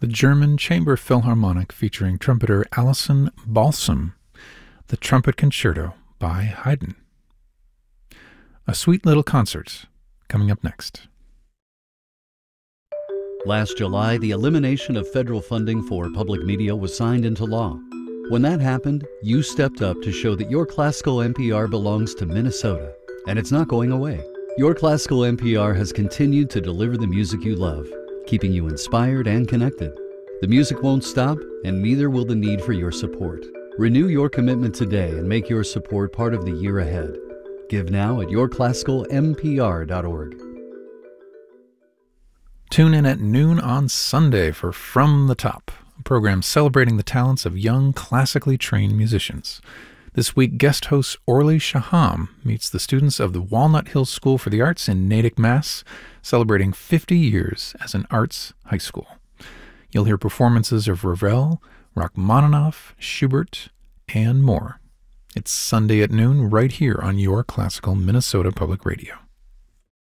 the German Chamber Philharmonic featuring trumpeter Alison Balsam, the Trumpet Concerto by Haydn. A sweet little concert coming up next. Last July, the elimination of federal funding for public media was signed into law. When that happened, you stepped up to show that your classical NPR belongs to Minnesota, and it's not going away. Your classical NPR has continued to deliver the music you love, keeping you inspired and connected. The music won't stop, and neither will the need for your support. Renew your commitment today and make your support part of the year ahead. Give now at yourclassicalmpr.org. Tune in at noon on Sunday for From the Top, a program celebrating the talents of young, classically trained musicians. This week, guest host Orly Shaham meets the students of the Walnut Hills School for the Arts in Natick, Mass., celebrating 50 years as an arts high school. You'll hear performances of Ravel, Rachmaninoff, Schubert, and more. It's Sunday at noon right here on Your Classical Minnesota Public Radio.